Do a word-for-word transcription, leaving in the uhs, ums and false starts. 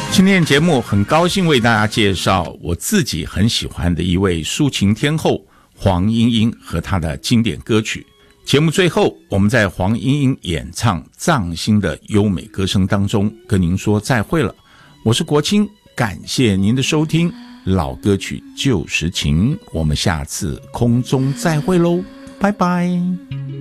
今天的节目很高兴为大家介绍我自己很喜欢的一位抒情天后黄莺莺和她的经典歌曲。节目最后，我们在黄莺莺演唱藏心的优美歌声当中跟您说再会了。我是国清，感谢您的收听，老歌曲旧时情，我们下次空中再会喽，拜拜。